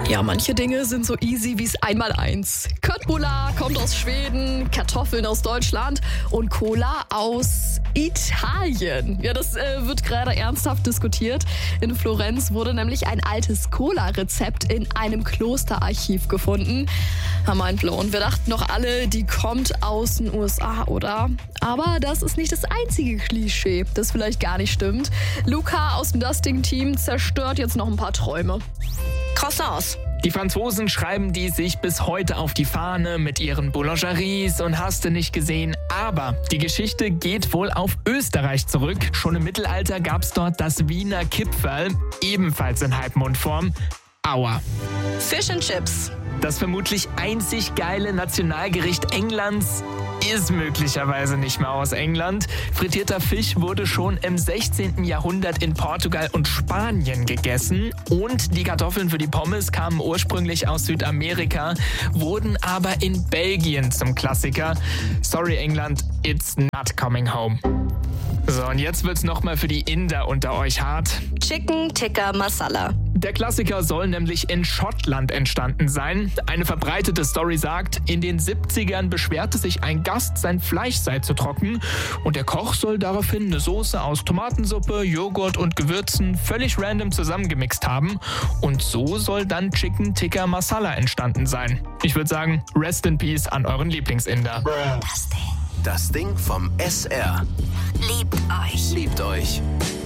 Ja, manche Dinge sind so easy wie es Einmaleins. Köttbullar kommt aus Schweden, Kartoffeln aus Deutschland und Cola aus Italien. Ja, das wird gerade ernsthaft diskutiert. In Florenz wurde nämlich ein altes Cola-Rezept in einem Klosterarchiv gefunden. Mindblown. Wir dachten noch alle, die kommt aus den USA, oder? Aber das ist nicht das einzige Klischee, das vielleicht gar nicht stimmt. Luca aus dem Dusting-Team zerstört jetzt noch ein paar Träume. Croissants. Die Franzosen schreiben die sich bis heute auf die Fahne mit ihren Boulangeries und hast du nicht gesehen. Aber die Geschichte geht wohl auf Österreich zurück. Schon im Mittelalter gab's dort das Wiener Kipferl, ebenfalls in Halbmondform. Aua. Fish and Chips. Das vermutlich einzig geile Nationalgericht Englands ist möglicherweise nicht mehr aus England. Frittierter Fisch wurde schon im 16. Jahrhundert in Portugal und Spanien gegessen. Und die Kartoffeln für die Pommes kamen ursprünglich aus Südamerika, wurden aber in Belgien zum Klassiker. Sorry England, it's not coming home. So, und jetzt wird's nochmal für die Inder unter euch hart. Chicken Tikka Masala. Der Klassiker soll nämlich in Schottland entstanden sein. Eine verbreitete Story sagt, in den 70ern beschwerte sich ein Gast, sein Fleisch sei zu trocken und der Koch soll daraufhin eine Soße aus Tomatensuppe, Joghurt und Gewürzen völlig random zusammengemixt haben und so soll dann Chicken Tikka Masala entstanden sein. Ich würde sagen, rest in peace an euren Lieblingsinder. Das Ding vom SR. Liebt euch. Liebt euch.